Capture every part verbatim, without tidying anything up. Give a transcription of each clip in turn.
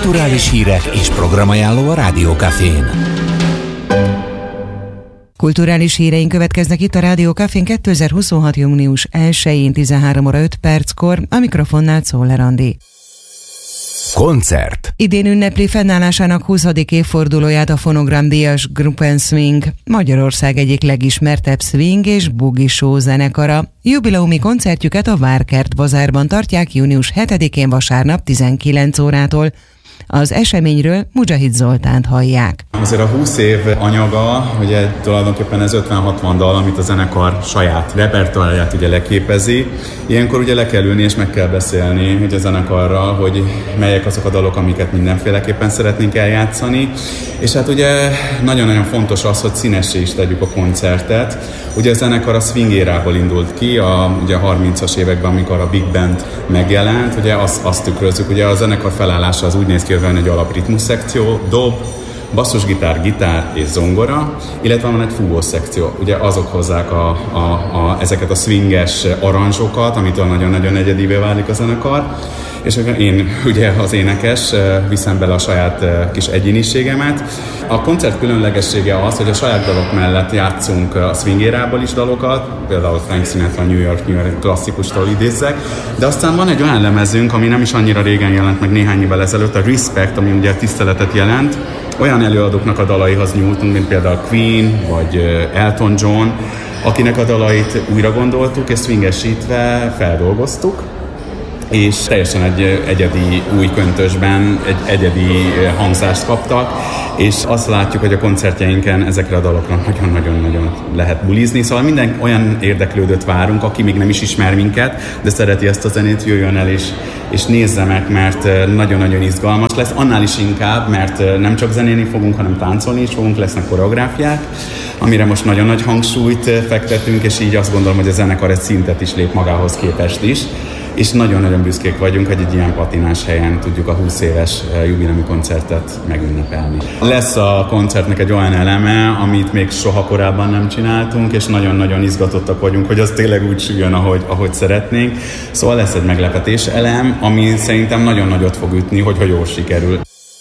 kulturális hírek és programajánló a Rádió Cafén. Kulturális híreink következnek itt a Rádió Cafén kétezer-huszonhat. június elsején tizenhárom óra öt perckor, a mikrofonnál Czoller Andi. Koncert. Idén ünnepli fennállásának huszadik évfordulóját a fonogramdíjas Group and Swing, Magyarország egyik legismertebb swing és boogie show zenekara. Jubileumi koncertjüket a Várkert Bazárban tartják június hetedikén vasárnap tizenkilenc órától. Az eseményről Mujahid Zoltánt hallják. Azért a húsz év anyaga, ugye tulajdonképpen ez ötven-hatvan dal, amit a zenekar saját repertoárját ugye leképezi. Ilyenkor ugye le kell ülni és meg kell beszélni hogy a zenekarral, hogy melyek azok a dalok, amiket mindenféleképpen szeretnénk eljátszani. És hát ugye nagyon-nagyon fontos az, hogy színessé is tegyük a koncertet. Ugye a zenekar a swing érából indult ki, a, ugye a harmincas években, amikor a Big Band megjelent, ugye azt, azt tükrözzük, ugye a zenekar felállása az úgy néz ki, hogy van egy alapritmus szekció, dob, basszusgitár, gitár és zongora, illetve van egy fúvós szekció. Ugye azok hozzák a, a, a, ezeket a swinges aranzsokat, amitől nagyon-nagyon egyedivé válik a zenekar. És én ugye az énekes viszem bele a saját kis egyéniségemet. A koncert különlegessége az, hogy a saját dalok mellett játszunk a swing érából is dalokat, például Frank Sinatra New York, New York klasszikustól idézzek, de aztán van egy olyan lemezünk, ami nem is annyira régen jelent meg néhány évvel ezelőtt, a Respect, ami ugye a tiszteletet jelent. Olyan előadóknak a dalaihoz nyúltunk, mint például Queen vagy Elton John, akinek a dalait újra gondoltuk és swingesítve feldolgoztuk, és teljesen egy egyedi új köntösben egy egyedi hangzást kaptak, és azt látjuk, hogy a koncertjeinken ezekre a dalokra nagyon-nagyon-nagyon lehet bulizni, szóval minden olyan érdeklődőt várunk, aki még nem is ismer minket, de szereti ezt a zenét, jöjjön el és, és nézze meg, mert nagyon-nagyon izgalmas lesz, annál is inkább, mert nem csak zenélni fogunk, hanem táncolni is fogunk, lesznek koreográfiák, amire most nagyon nagy hangsúlyt fektetünk, és így azt gondolom, hogy a zenekar egy szintet is lép magához képest is, és nagyon-nagyon büszkék vagyunk, hogy egy ilyen patinás helyen tudjuk a húsz éves jubileumi koncertet megünnepelni. Lesz a koncertnek egy olyan eleme, amit még soha korábban nem csináltunk, és nagyon-nagyon izgatottak vagyunk, hogy az tényleg úgy süljön, ahogy, ahogy szeretnénk. Szóval lesz egy meglepetés elem, ami szerintem nagyon nagyot fog ütni, hogyha jól sikerül.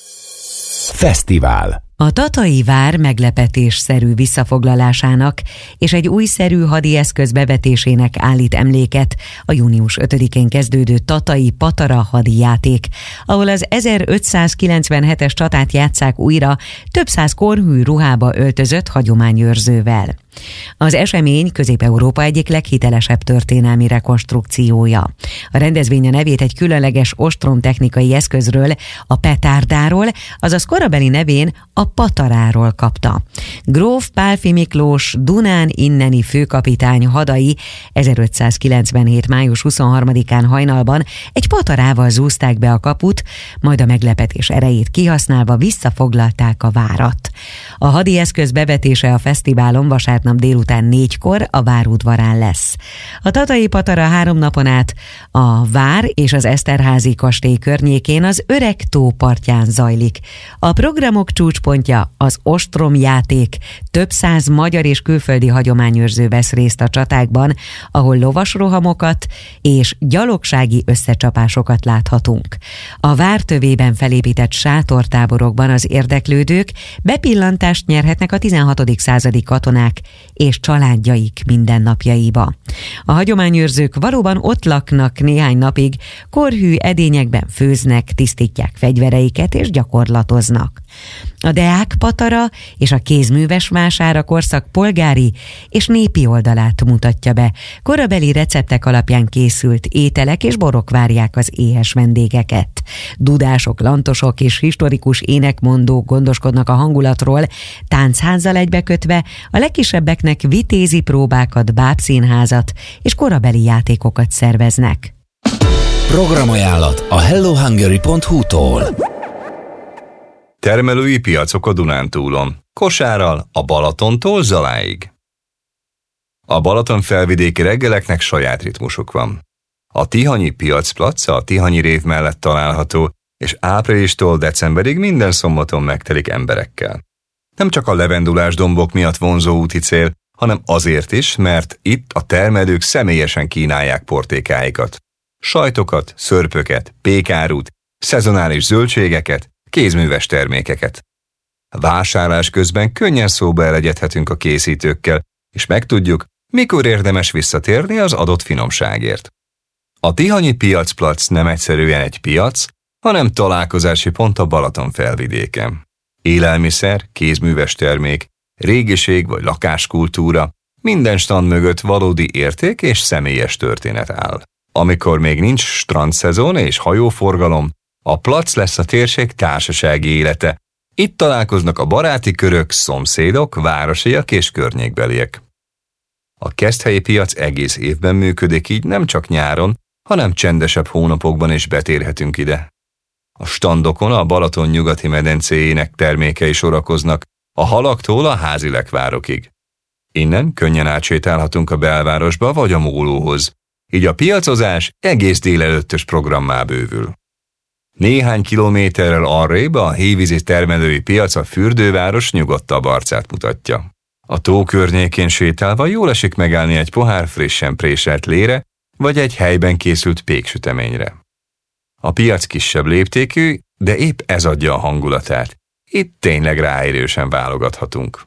Fesztivál. A Tatai Vár meglepetésszerű visszafoglalásának és egy újszerű hadi eszköz bevetésének állít emléket a június ötödikén kezdődő Tatai Patara hadi játék, ahol az ezerötszázkilencvenhetes csatát játsszák újra több száz korhű ruhába öltözött hagyományőrzővel. Az esemény Közép-Európa egyik leghitelesebb történelmi rekonstrukciója. A rendezvény a nevét egy különleges ostromtechnikai eszközről, a petárdáról, azaz korabeli nevén a pataráról kapta. Gróf Pálffy Miklós Dunán inneni főkapitány hadai ezerötszázkilencvenhét. május huszonharmadikán hajnalban egy patarával zúzták be a kaput, majd a meglepetés erejét kihasználva visszafoglalták a várat. A hadi eszköz bevetése a fesztiválon vasárnap délután négykor a Vár udvarán lesz. A Tatai Patara három napon át a Vár és az Eszterházy kastély környékén az Öreg tó partján zajlik. A programok csúcspontja az ostromjáték, több száz magyar és külföldi hagyományőrző vesz részt a csatákban, ahol lovasrohamokat és gyalogsági összecsapásokat láthatunk. A Vár tövében felépített sátortáborokban az érdeklődők bepillantást nyerhetnek a tizenhatodik századi katonák és családjaik mindennapjaiba. A hagyományőrzők valóban ott laknak néhány napig, korhű edényekben főznek, tisztítják fegyvereiket és gyakorlatoznak. A Deák Patara és a kézműves vásár a korszak polgári és népi oldalát mutatja be. Korabeli receptek alapján készült ételek és borok várják az éhes vendégeket. Dudások, lantosok és historikus énekmondók gondoskodnak a hangulatról, tánchtházzal egybekötve a legkisebbeknek vitézi próbákat, bábszínházat és korabeli játékokat szerveznek. Programajánlat a hello hungary pont hu-tól. Termelői piacok a Dunántúlon. Kosárral a Balatontól Zaláig. A Balaton felvidéki reggeleknek saját ritmusuk van. A Tihanyi piacplac a Tihanyi rév mellett található, és áprilistól decemberig minden szombaton megtelik emberekkel. Nem csak a levendulás dombok miatt vonzó úti cél, hanem azért is, mert itt a termelők személyesen kínálják portékáikat. Sajtokat, szörpöket, pékárút, szezonális zöldségeket, kézműves termékeket. Vásárlás közben könnyen szóba elegyedhetünk a készítőkkel, és megtudjuk, mikor érdemes visszatérni az adott finomságért. A tihanyi piacplac nem egyszerűen egy piac, hanem találkozási pont a Balaton felvidéken. Élelmiszer, kézműves termék, régiség vagy lakáskultúra, minden stand mögött valódi érték és személyes történet áll. Amikor még nincs strandszezon és hajóforgalom, a plac lesz a térség társasági élete. Itt találkoznak a baráti körök, szomszédok, városiak és környékbeliek. A Keszthelyi piac egész évben működik, így nem csak nyáron, hanem csendesebb hónapokban is betérhetünk ide. A standokon a Balaton nyugati medencéjének termékei sorakoznak, a halaktól a házi lekvárokig. Innen könnyen átsétálhatunk a belvárosba vagy a mólóhoz, így a piacozás egész délelőttös programmá bővül. Néhány kilométerrel arrébb a hévízi termelői piac a fürdőváros nyugodtabb arcát mutatja. A tó környékén sétálva jól esik megállni egy pohár frissen préselt lére, vagy egy helyben készült péksüteményre. A piac kisebb léptékű, de épp ez adja a hangulatát. Itt tényleg ráérősen válogathatunk.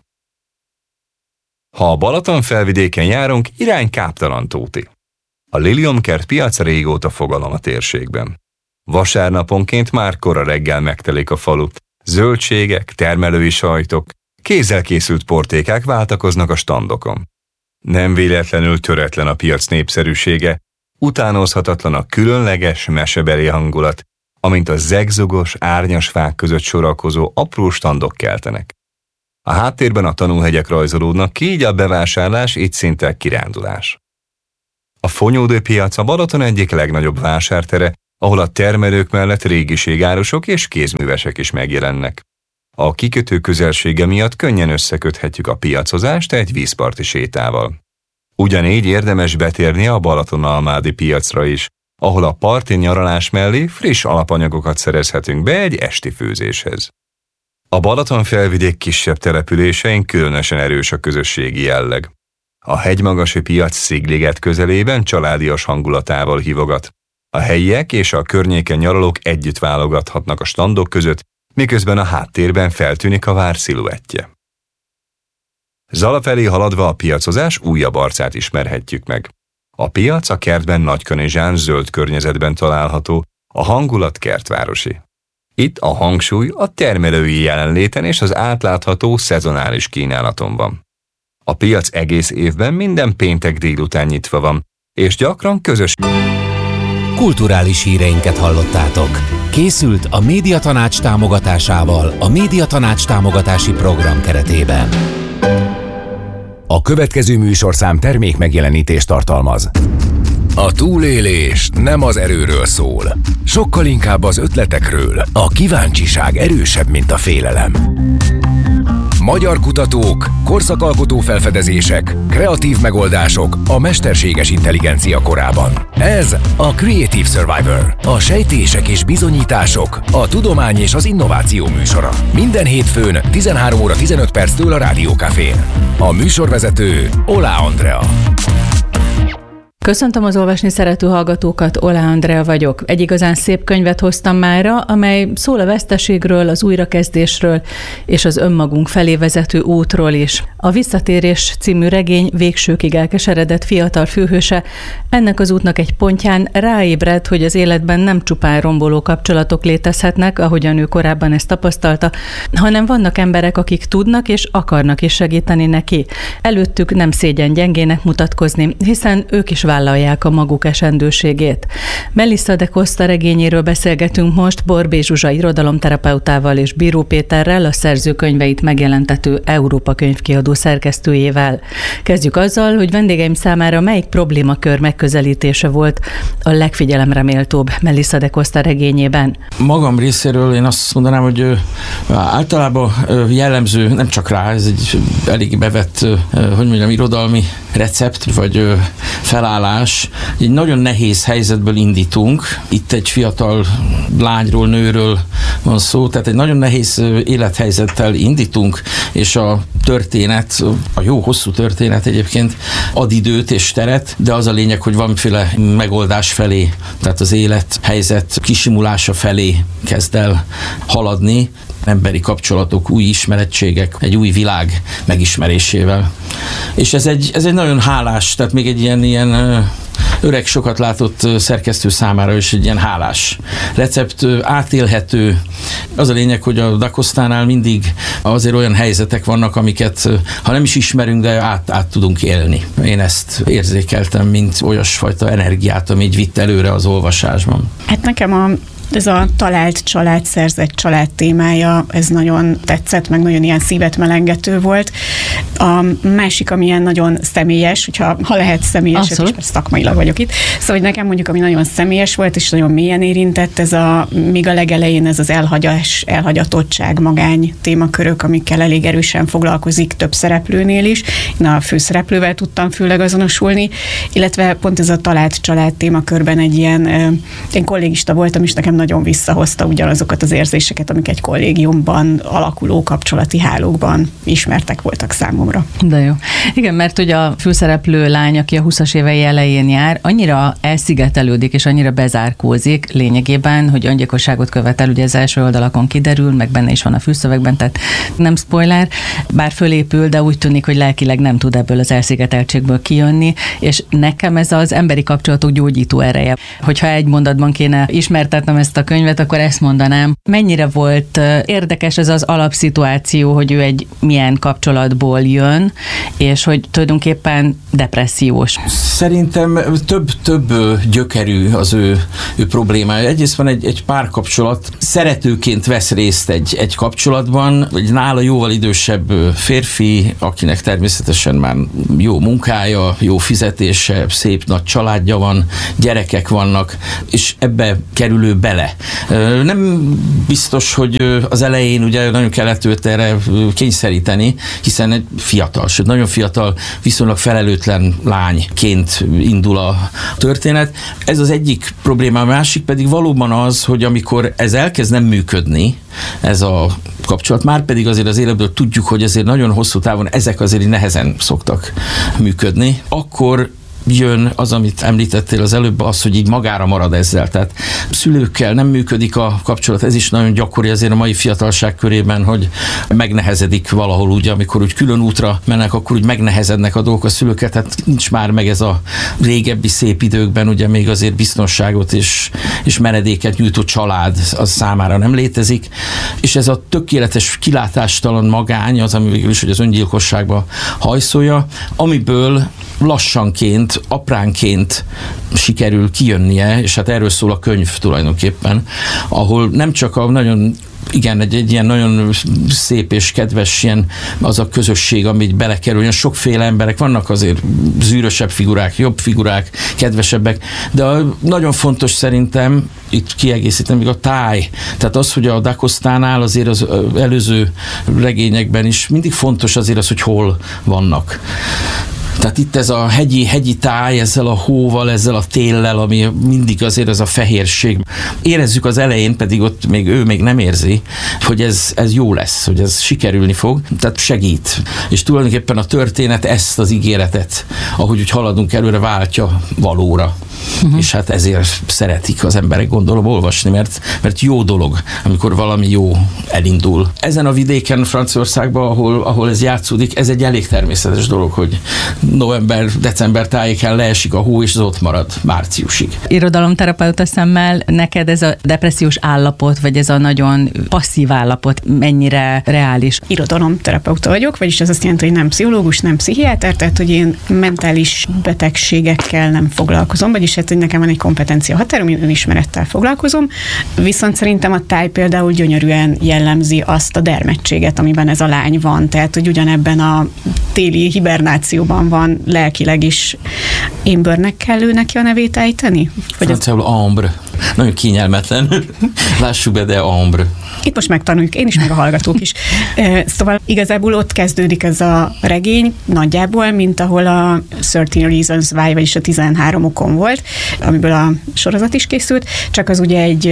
Ha a Balaton felvidéken járunk, irány Káptalantóti. A Liliomkert piac régóta fogalom a térségben. Vasárnaponként már kora reggel megtelik a falu. Zöldségek, termelői sajtok, kézzel készült portékák váltakoznak a standokon. Nem véletlenül töretlen a piac népszerűsége, utánozhatatlan a különleges, mesebeli hangulat, amint a zegzugos, árnyas fák között sorakozó apró standok keltenek. A háttérben a tanúhegyek rajzolódnak ki, így a bevásárlás itt szinte kirándulás. A Fonyódő piac a Balaton egyik legnagyobb vásártere, ahol a termelők mellett régiségárusok és kézművesek is megjelennek. A kikötő közelsége miatt könnyen összeköthetjük a piacozást egy vízparti sétával. Ugyanígy érdemes betérni a Balatonalmádi piacra is, ahol a parti nyaralás mellé friss alapanyagokat szerezhetünk be egy esti főzéshez. A Balaton felvidék kisebb településein különösen erős a közösségi jelleg. A hegymagasi piac Szigliget közelében családias hangulatával hívogat. A helyiek és a környéken nyaralók együtt válogathatnak a standok között, miközben a háttérben feltűnik a vár sziluettje. Zala felé haladva a piacozás újabb arcát ismerhetjük meg. A piac a kertben nagykanizsán zöld környezetben található, a hangulat kertvárosi. Itt a hangsúly a termelői jelenléten és az átlátható szezonális kínálaton van. A piac egész évben minden péntek délután nyitva van, és gyakran közös... Kulturális híreinket hallottátok. Készült a Médiatanács támogatásával a Médiatanács támogatási program keretében. A következő műsorszám termék megjelenítést tartalmaz. A túlélés nem az erőről szól, sokkal inkább az ötletekről. A kíváncsiság erősebb, mint a félelem. Magyar kutatók, korszakalkotó felfedezések, kreatív megoldások a mesterséges intelligencia korában. Ez a Creative Survivor, a sejtések és bizonyítások, a tudomány és az innováció műsora. Minden hétfőn tizenhárom óra tizenöt perctől a Rádió Cafén. A műsorvezető Oláh Andrea. Köszöntöm az olvasni szerető hallgatókat, Oláh Andrea vagyok. Egy igazán szép könyvet hoztam mára, amely szól a veszteségről, az újrakezdésről és az önmagunk felé vezető útról is. A Visszatérés című regény végsőkig elkeseredett fiatal főhőse ennek az útnak egy pontján ráébred, hogy az életben nem csupán romboló kapcsolatok létezhetnek, ahogyan ő korábban ezt tapasztalta, hanem vannak emberek, akik tudnak és akarnak is segíteni neki. Előttük nem szégyen gyengének mutatkozni, hiszen ők is vállalják a maguk esendőségét. Melissa de Costa regényéről beszélgetünk most Borbély Zsuzsa irodalomterapeutával és Bíró Péterrel, a szerző könyveit megjelentető Európa könyvkiadó szerkesztőjével. Kezdjük azzal, hogy vendégeim számára melyik problémakör megközelítése volt a legfigyelemre méltóbb Melissa de Costa regényében. Magam részéről én azt mondanám, hogy általában jellemző, nem csak rá, ez egy elég bevett, hogy mondjam, irodalmi recept, vagy felállás. Egy nagyon nehéz helyzetből indítunk. Itt egy fiatal lányról, nőről van szó, tehát egy nagyon nehéz élethelyzettel indítunk, és a történet, a jó hosszú történet egyébként ad időt és teret, de az a lényeg, hogy valamiféle megoldás felé, tehát az élethelyzet kisimulása felé kezd el haladni, emberi kapcsolatok, új ismerettségek, egy új világ megismerésével. És ez egy, ez egy nagyon hálás, tehát még egy ilyen, ilyen öreg, sokat látott szerkesztő számára is egy ilyen hálás recept, átélhető. Az a lényeg, hogy a Da Costánál mindig azért olyan helyzetek vannak, amiket ha nem is ismerünk, de át, át tudunk élni. Én ezt érzékeltem, mint olyasfajta energiát, ami így vitt előre az olvasásban. Hát nekem a ez a talált család, szerzett család témája, ez nagyon tetszett, meg nagyon ilyen szívet melengető volt. A másik, ami ilyen nagyon személyes, hogyha ha lehet személyes, és szakmailag vagyok itt. Szóval, hogy nekem mondjuk, ami nagyon személyes volt, és nagyon mélyen érintett, ez a, még a legelején ez az elhagyás, elhagyatottság, magány témakörök, amikkel elég erősen foglalkozik több szereplőnél is. Én a főszereplővel tudtam főleg azonosulni, illetve pont ez a talált család témakörben egy ilyen, én kollégista voltam, és nekem nagyon visszahozta ugyanazokat az érzéseket, amik egy kollégiumban alakuló kapcsolati hálókban ismertek voltak számomra. De jó. Igen, mert ugye a főszereplő lány, aki a huszas évei elején jár, annyira elszigetelődik és annyira bezárkózik lényegében, hogy öngyilkosságot követel, ugye az első oldalakon kiderül, meg benne is van a fülszövegben, tehát nem spoiler, bár fölépül, de úgy tűnik, hogy lelkileg nem tud ebből az elszigeteltségből kijönni, és nekem ez az emberi kapcsolatok gyógyító ereje. Hogyha egy mondatban kéne ismertetnem ezt a könyvet, akkor ezt mondanám. Mennyire volt érdekes ez az alapszituáció, hogy ő egy milyen kapcsolatból jön, és hogy tulajdonképpen depressziós. Szerintem több-több gyökerű az ő, ő problémája. Egyrészt van egy, egy párkapcsolat, szeretőként vesz részt egy, egy kapcsolatban, egy nála jóval idősebb férfi, akinek természetesen már jó munkája, jó fizetése, szép nagy családja van, gyerekek vannak, és ebbe kerül bele. Nem biztos, hogy az elején ugye nagyon kellett őt erre kényszeríteni, hiszen egy fiatal, sőt nagyon fiatal, viszonylag felelőtlen lányként indul a történet. Ez az egyik probléma, a másik pedig valóban az, hogy amikor ez elkezd nem működni, ez a kapcsolat, már pedig azért az életből tudjuk, hogy azért nagyon hosszú távon ezek azért nehezen szoktak működni, akkor jön az, amit említettél az előbb, az, hogy így magára marad ezzel. Tehát szülőkkel nem működik a kapcsolat, ez is nagyon gyakori azért a mai fiatalság körében, hogy megnehezedik valahol úgy, amikor úgy külön útra mennek, akkor úgy megnehezednek a dolgok a szülőket, tehát nincs már meg ez a régebbi szép időkben, ugye még azért biztonságot és, és menedéket nyújtó család az számára nem létezik, és ez a tökéletes kilátástalan magány az, ami végül is, hogy az öngyilkosságba hajszolja, amiből lassanként, apránként sikerül kijönnie, és hát erről szól a könyv tulajdonképpen, ahol nem csak a nagyon igen, egy, egy ilyen nagyon szép és kedves ilyen az a közösség, amit belekerül, olyan sokféle emberek, vannak azért zűrösebb figurák, jobb figurák, kedvesebbek, de a, nagyon fontos szerintem, itt kiegészítem még a táj, tehát az, hogy a Da Costánál azért az előző regényekben is mindig fontos azért az, hogy hol vannak. Tehát itt ez a hegyi, hegyi táj, ezzel a hóval, ezzel a téllel, ami mindig azért ez a fehérség. Érezzük az elején, pedig ott még ő még nem érzi, hogy ez, ez jó lesz, hogy ez sikerülni fog, tehát segít. És tulajdonképpen a történet ezt az ígéretet, ahogy úgy haladunk előre, váltja valóra. Uh-huh. És hát ezért szeretik az emberek, gondolom, olvasni, mert, mert jó dolog, amikor valami jó elindul. Ezen a vidéken, Franciaországban, ahol, ahol ez játszódik, ez egy elég természetes dolog, hogy november-december tájékán leesik a hó, és az ott marad márciusig. Irodalomterapeuta szemmel neked ez a depressziós állapot, vagy ez a nagyon passzív állapot mennyire reális? Irodalomterapeuta vagyok, vagyis ez azt jelenti, hogy nem pszichológus, nem pszichiáter, tehát hogy én mentális betegségekkel nem foglalkozom, vagyis hát, hogy nekem van egy kompetencia határom, én önismerettel foglalkozom, viszont szerintem a táj például gyönyörűen jellemzi azt a dermedtséget, amiben ez a lány van, tehát hogy ugyanebben a téli hibernációban van lelkileg is. Ambernek kell ő neki a nevét ejteni? Franciául Ambre. Nagyon kényelmetlen. Lássuk be, de Ambre. Itt most megtanuljuk, én is, meg a hallgatók is. Szóval igazából ott kezdődik ez a regény nagyjából, mint ahol a thirteen Reasons Why, vagyis a tizenhárom okon volt, amiből a sorozat is készült, csak az ugye egy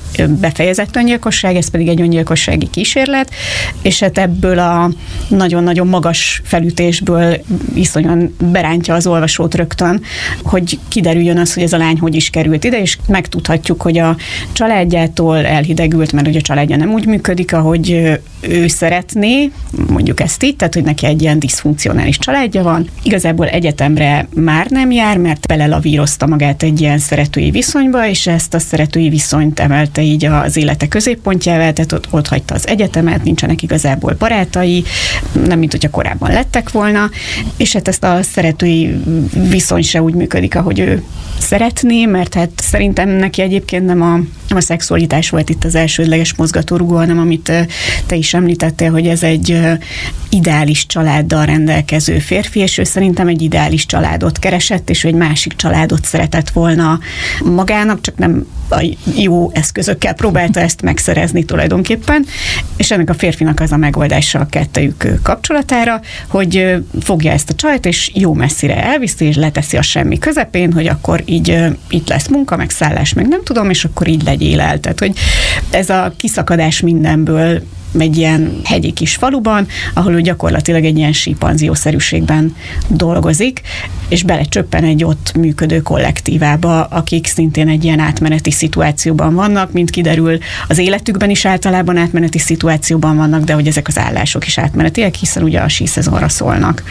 befejezett öngyilkosság, ez pedig egy öngyilkossági kísérlet, és hát ebből a nagyon-nagyon magas felütésből iszonyan berántja az olvasót rögtön, hogy kiderüljön az, hogy ez a lány hogy is került ide, és megtudhatjuk, hogy a családjától elhidegült, mert ugye a családja nem úgy működik, ahogy ő szeretné, mondjuk ezt így, tehát hogy neki egy ilyen diszfunkcionális családja van. Igazából egyetemre már nem jár, mert belelavírozta magát egy ilyen szeretői viszonyba, és ezt a szeretői viszonyt emelte így az élete középpontjává, tehát ott, ott hagyta az egyetemet, nincsenek igazából barátai, nem mint hogyha korábban lettek volna, és hát ezt a szeretői viszony se úgy működik, ahogy ő szeretné, mert hát szerintem neki egyébként nem a, nem a szexualitás volt itt az elsődleges mozgatórugó, hanem amit te is említettél, hogy ez egy ideális családdal rendelkező férfi, és ő szerintem egy ideális családot keresett, és egy másik családot szeretett volna magának, csak nem a jó eszközökkel próbálta ezt megszerezni tulajdonképpen, és ennek a férfinak az a megoldása a kettejük kapcsolatára, hogy fogja ezt a csajt, és jó messzire elviszi, és leteszi a semmi közepén, hogy akkor így itt lesz munka, meg szállás, meg nem tudom, és akkor így legyél el. Tehát, hogy ez a kiszakadás mindenből egy ilyen hegyi kis faluban, ahol ő gyakorlatilag egy ilyen sípanziószerűségben dolgozik, és belecsöppen egy ott működő kollektívába, akik szintén egy ilyen átmeneti szituációban vannak, mint kiderül, az életükben is általában átmeneti szituációban vannak, de hogy ezek az állások is átmenetiek, hiszen ugye a síszezonra szólnak.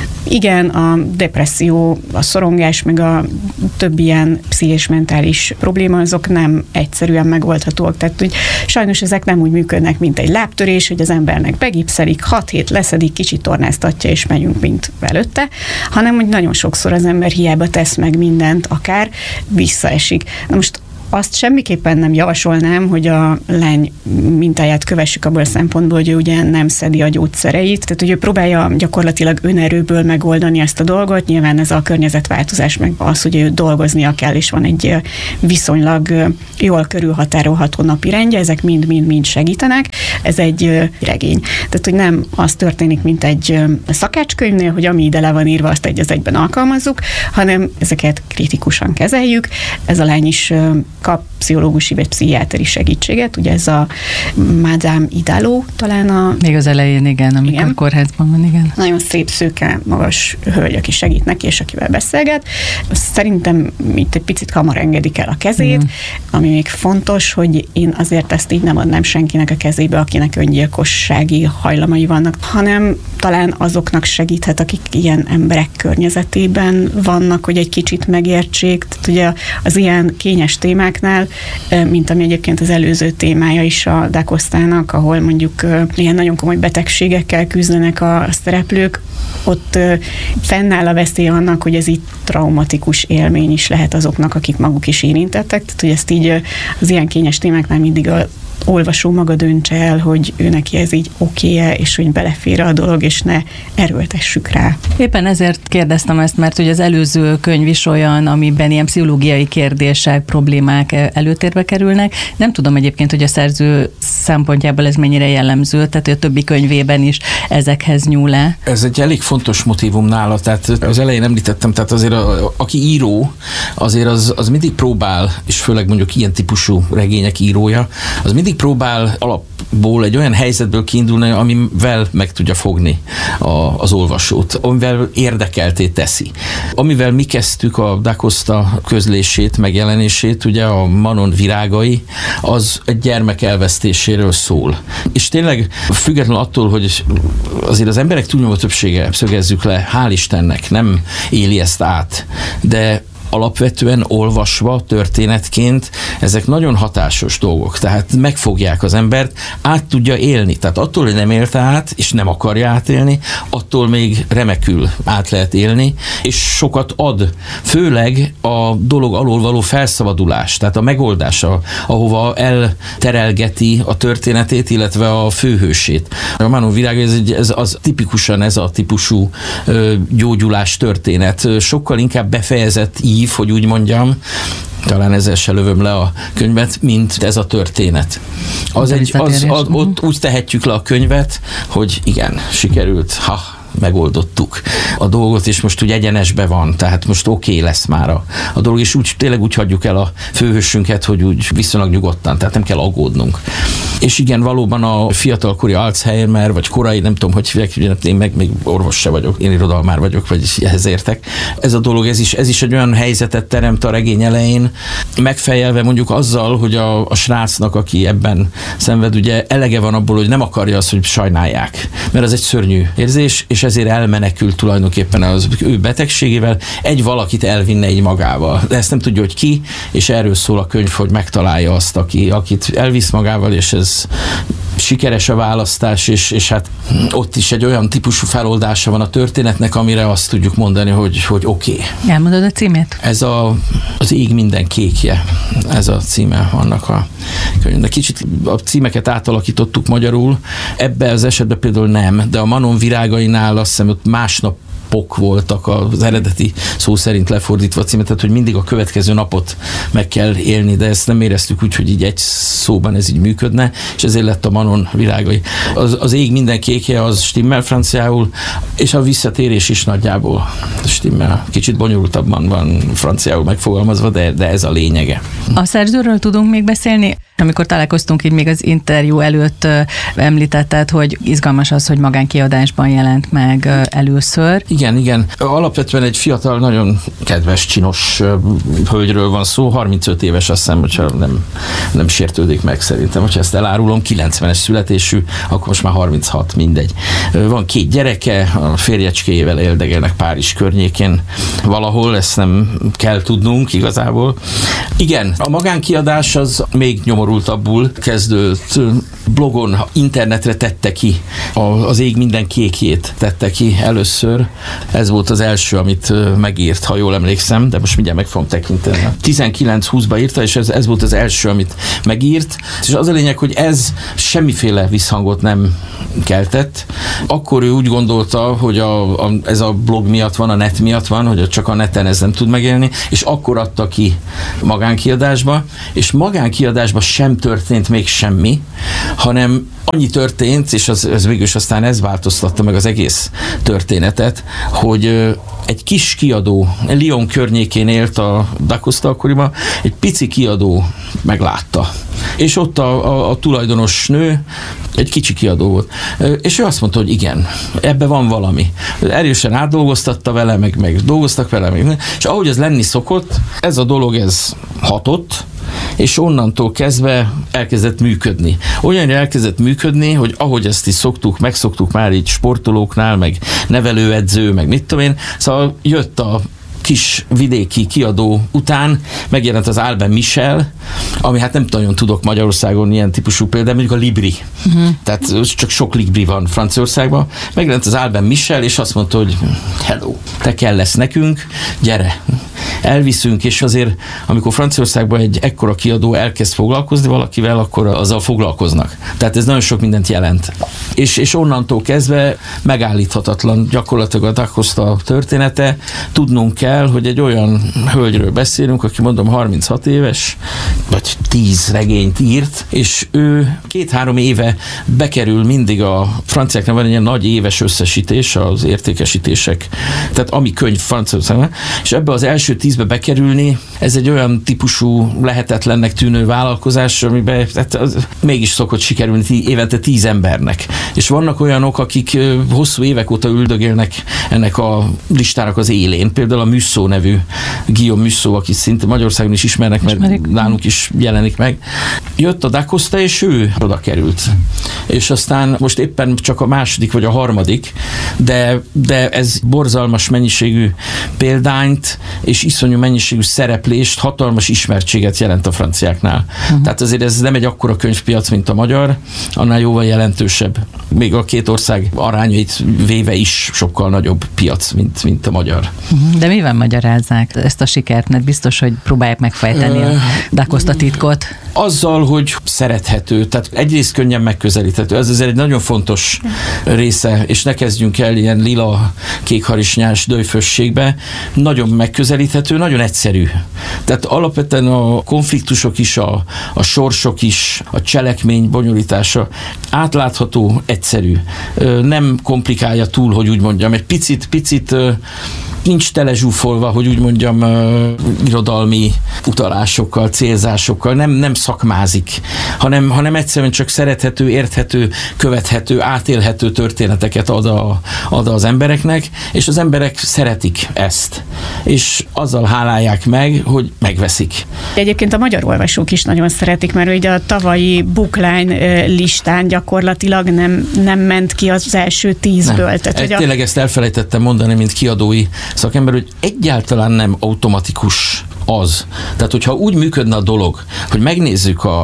Igen, a depresszió, a szorongás, meg a több ilyen pszichés mentális probléma, azok nem egyszerűen megoldhatóak. Tehát hogy sajnos ezek nem úgy működnek, mint egy lábtörés, hogy az embernek begipszelik, hat hét leszedik, kicsit tornáztatja, és megyünk, mint előtte, hanem hogy nagyon sokszor az ember hiába tesz meg mindent, akár visszaesik. Na most azt semmiképpen nem javasolnám, hogy a lány mintáját kövessük abból a szempontból, hogy ő ugye nem szedi a gyógyszereit, tehát hogy ő próbálja gyakorlatilag önerőből megoldani ezt a dolgot, nyilván ez a környezetváltozás, meg az, hogy ő dolgoznia kell, és van egy viszonylag jól körülhatárolható napi rendje, ezek mind-mind-mind segítenek. Ez egy regény. Tehát, hogy nem az történik, mint egy szakácskönyvnél, hogy ami ide le van írva, azt egy az egyben alkalmazzuk, hanem ezeket kritikusan kezeljük. Ez a lány is kap pszichológusi vagy pszichiáteri segítséget, ugye ez a Madame Idaló talán a... Még az elején, igen, amikor igen. kórházban van, igen. Nagyon szép, szőke, magas hölgy, aki segít neki, és akivel beszélget. Szerintem itt egy picit hamar engedik el a kezét, mm. ami még fontos, hogy én azért ezt így nem adnám senkinek a kezébe, akinek öngyilkossági hajlamai vannak, hanem talán azoknak segíthet, akik ilyen emberek környezetében vannak, hogy egy kicsit megértsék. Tehát ugye az ilyen kényes témáknál, mint ami egyébként az előző témája is a Da Costának, ahol mondjuk ilyen nagyon komoly betegségekkel küzdenek a szereplők, ott fennáll a veszély annak, hogy ez így traumatikus élmény is lehet azoknak, akik maguk is érintettek. Tehát, hogy ezt így az ilyen kényes témáknál mindig a olvasó maga döntse el, hogy ő neki ez így oké-e, és hogy belefér a dolog, és ne erőltessük rá. Éppen ezért kérdeztem ezt, mert hogy az előző könyv is olyan, amiben ilyen pszichológiai kérdések, problémák előtérbe kerülnek. Nem tudom egyébként, hogy a szerző szempontjából ez mennyire jellemző, tehát a többi könyvében is ezekhez nyúl-e. Ez egy elég fontos motívum nála, tehát az elején említettem, tehát azért a, aki író, azért az, az mindig próbál, és főleg mondjuk ilyen típusú regények írója, az mindig próbál alapból egy olyan helyzetből kiindulni, amivel meg tudja fogni a, az olvasót, amivel érdekelté teszi. Amivel mi kezdtük a Da Costa közlését, megjelenését, ugye a Manon virágai, az egy gyermek elvesztéséről szól. És tényleg függetlenül attól, hogy azért az emberek túlnyomó többsége, szögezzük le, hál' Istennek nem éli ezt át, de alapvetően olvasva történetként ezek nagyon hatásos dolgok, tehát megfogják az embert, át tudja élni, tehát attól, hogy nem élte át, és nem akarja átélni, attól még remekül át lehet élni, és sokat ad, főleg a dolog alól való felszabadulás, tehát a megoldása, ahova elterelgeti a történetét, illetve a főhősét. A Manon virága, ez, ez az tipikusan ez a típusú ö, gyógyulás történet, sokkal inkább befejezett ív, hogy úgy mondjam, talán ezzel se lövöm le a könyvet, mint ez a történet. Az egy, az, az, ott úgy tehetjük le a könyvet, hogy igen, sikerült, ha, megoldottuk a dolgot, és most úgy egyenesbe van, tehát most oké okay lesz már a, a dolog, és úgy, tényleg úgy hagyjuk el a főhősünket, hogy úgy viszonylag nyugodtan, tehát nem kell aggódnunk. És igen, valóban a fiatalkori Alzheimer, vagy korai, nem tudom, hogy hívják, én meg még orvos se vagyok, én irodalmár vagyok, vagy ehhez értek. Ez a dolog, ez is, ez is egy olyan helyzetet teremt a regény elején, megfejelve mondjuk azzal, hogy a, a srácnak, aki ebben szenved, ugye elege van abból, hogy nem akarja azt, hogy sajnálják, mert ez egy szörnyű érzés, és ezért elmenekült tulajdonképpen az ő betegségével, egy valakit elvinne egy magával. De ezt nem tudja, hogy ki, és erről szól a könyv, hogy megtalálja azt, aki, akit elvisz magával, és ez sikeres a választás, és, és hát ott is egy olyan típusú feloldása van a történetnek, amire azt tudjuk mondani, hogy, hogy oké. Okay. Elmondod a címét? Ez a, az Ég minden kékje, ez a címe annak a könyvnek. Kicsit a címeket átalakítottuk magyarul, ebben az esetben például nem, de a Manon virágainál azt hiszem, ott másnap pok voltak az eredeti szó szerint lefordítva a címet, tehát hogy mindig a következő napot meg kell élni, de ezt nem éreztük úgy, hogy így egy szóban ez így működne, és ezért lett a Manon virágai. Az, az Ég minden kékje az stimmel franciául, és a visszatérés is nagyjából stimmel. Kicsit bonyolultabban van franciául megfogalmazva, de, de ez a lényege. A szerzőről tudunk még beszélni? Amikor találkoztunk így még az interjú előtt, említetted, hogy izgalmas az, hogy magánkiadásban jelent meg először. Igen, igen. Alapvetően egy fiatal, nagyon kedves, csinos hölgyről van szó, harmincöt éves, azt hiszem, hogyha nem, nem sértődik meg szerintem. Hogyha ezt elárulom, kilencvenes születésű, akkor most már harminchat, mindegy. Van két gyereke, a férjecskéjével éldegelnek Párizs környékén valahol, ezt nem kell tudnunk igazából. Igen, a magánkiadás az még nyomorultabbul kezdődött. Blogon, internetre tette ki, az Ég minden kékjét tette ki először. Ez volt az első, amit megírt, ha jól emlékszem, de most mindjárt meg fogom tekinteni. tizenkilenc húszba írta, és ez, ez volt az első, amit megírt. És az a lényeg, hogy ez semmiféle visszhangot nem keltett. Akkor ő úgy gondolta, hogy a, a, ez a blog miatt van, a net miatt van, hogy csak a neten ez nem tud megélni, és akkor adta ki magánkiadásba, és magánkiadásba sem történt még semmi, hanem annyi történt, és az, az végül aztán ez változtatta meg az egész történetet, hogy egy kis kiadó, Lyon környékén élt a Da Costa akkoriban, egy pici kiadó meglátta. És ott a, a, a tulajdonos nő egy kicsi kiadó volt. És ő azt mondta, hogy igen, ebbe van valami. Erősen átdolgoztatta vele, meg, meg dolgoztak vele, meg, és ahogy ez lenni szokott, ez a dolog, ez hatott, és onnantól kezdve elkezdett működni. Olyanra elkezdett működni, hogy ahogy ezt is szoktuk, megszoktuk már így sportolóknál, meg nevelőedző, meg mit tudom én, szóval jött a kis vidéki kiadó után, megjelent az Albin Michel, ami hát nem nagyon tudok Magyarországon ilyen típusú példa, mondjuk a Libri. Uh-huh. Tehát csak sok Libri van Franciaországban. Megjelent az Albin Michel, és azt mondta, hogy hello, te kell lesz nekünk, gyere, elviszünk, és azért, amikor Franciaországban egy ekkora kiadó elkezd foglalkozni valakivel, akkor azzal foglalkoznak. Tehát ez nagyon sok mindent jelent. És, és onnantól kezdve megállíthatatlan gyakorlatilag a Da Costa története. Tudnunk kell, hogy egy olyan hölgyről beszélünk, aki mondom harminchat éves, vagy tíz regényt írt, és ő két-három éve bekerül mindig a franciáknál van egy ilyen nagy éves összesítés, az értékesítések, tehát ami könyv Franciaországban, és ebbe az első tízbe bekerülni, ez egy olyan típusú lehetetlennek tűnő vállalkozás, amiben hát az mégis szokott sikerülni évente tíz embernek. És vannak olyanok, akik hosszú évek óta üldögélnek ennek a listának az élén. Például a Musso nevű Guillaume Musso, aki szinte Magyarországon is ismernek, mert Ismerik. Nálunk is jelenik meg. Jött a Da Costa, és ő oda került. És aztán most éppen csak a második vagy a harmadik, de, de ez borzalmas mennyiségű példányt és iszonyú mennyiségű szereplést, hatalmas ismertséget jelent a franciáknál. Uh-huh. Tehát azért ez nem egy akkora könyvpiac, mint a magyar, annál jóval jelentősebb. Még a két ország arányait véve is sokkal nagyobb piac, mint, mint a magyar. Uh-huh. De mivel magyarázzák ezt a sikert, mert biztos, hogy próbálják megfejteni a Da Costa titkot. Azzal, hogy szerethető, tehát egyrészt könnyen megközelíthető. Ez azért egy nagyon fontos része, és ne kezdjünk el ilyen lila, kékharisnyás döjfösségbe. Nagyon megközelíthető, nagyon egyszerű. Tehát alapvetően a konfliktusok is, a, a sorsok is, a cselekmény bonyolítása átlátható, egyszerű. Nem komplikálja túl, hogy úgy mondjam. Egy picit, picit nincs telezsúfolva, hogy úgy mondjam, irodalmi utalásokkal, célzásokkal, nem, nem szakmázik, hanem, hanem egyszerűen csak szerethető, érthető, követhető, átélhető történeteket ad, a, ad az embereknek, és az emberek szeretik ezt. És azzal hálálják meg, hogy megveszik. Egyébként a magyar olvasók is nagyon szeretik, mert ugye a tavalyi Bookline listán gyakorlatilag nem, nem ment ki az első tízből. Tehát, hogy a... Tényleg ezt elfelejtettem mondani, mint kiadói szakember, hogy egyáltalán nem automatikus az. Tehát, hogyha úgy működne a dolog, hogy megnézzük a,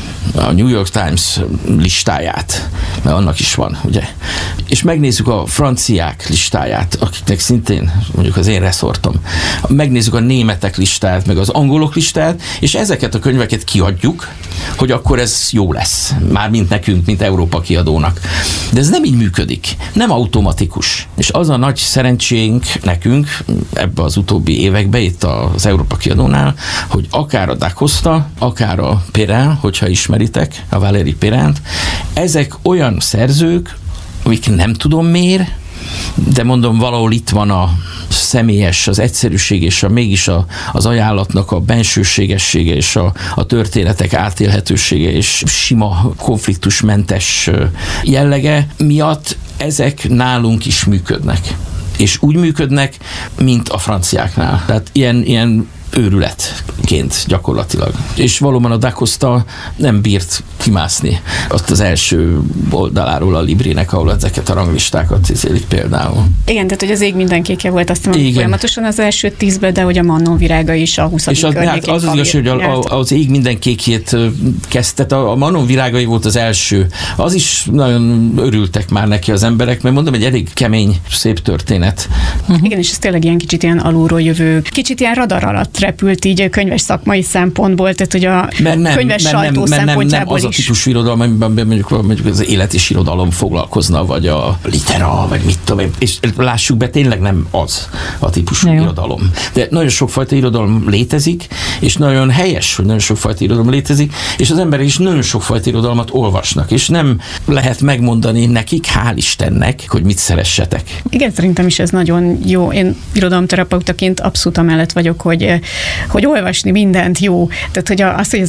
a New York Times listáját, mert annak is van, ugye, és megnézzük a franciák listáját, akiknek szintén mondjuk az én reszortom, megnézzük a németek listáját, meg az angolok listáját, és ezeket a könyveket kiadjuk, hogy akkor ez jó lesz. Már mint nekünk, mint Európa kiadónak. De ez nem így működik. Nem automatikus. És az a nagy szerencsénk nekünk ebbe az utóbbi években, itt az Európa kiadónál, hogy akár a Da Costa, akár a Perrin, hogyha ismeritek, a Valéry Perrint, ezek olyan szerzők, amik nem tudom miért, de mondom, valahol itt van a személyes, az egyszerűség és a, mégis a, az ajánlatnak a bensőségessége és a, a történetek átélhetősége és sima konfliktusmentes jellege miatt ezek nálunk is működnek. És úgy működnek, mint a franciáknál. Tehát ilyen, ilyen őrületként gyakorlatilag. És valóban a Da Costa nem bírt kimászni azt az első oldaláról a Librinek, ahol ezeket a ranglistákat cizélik például. Igen, tehát hogy az Ég minden kékje volt azt mondom, folyamatosan az első tízben, de hogy a Mannon virága is a huszadik És az, hát az az igaz, hogy a, a, az Ég minden kékjét kezdte, a, a Mannon virágai volt az első. Az is nagyon örültek már neki az emberek, mert mondom, egy elég kemény, szép történet. Uh-huh. Igen, és ez tényleg ilyen kicsit ilyen alulról jövő, kicsit ilyen radar alatt repült így könyves szakmai szempontból, tehát hogy a nem, könyves sajtó nem, szempontjából nem, nem az is. A típusú irodalom, amiben mondjuk, mondjuk az élet és irodalom foglalkozna, vagy a litera, vagy mit tudom én. És lássuk be, tényleg nem az a típusú Jó. irodalom. De nagyon sokfajta irodalom létezik, és nagyon helyes, hogy nagyon sokfajta irodalom létezik, és az emberek is nagyon sokfajta irodalmat olvasnak, és nem lehet megmondani nekik, hál' Istennek, hogy mit szeressetek. Igen, szerintem is ez nagyon jó. Én irodalomterapeutaként abszolút amellett vagyok, hogy hogy olvasni mindent jó. Tehát, hogy az, hogy az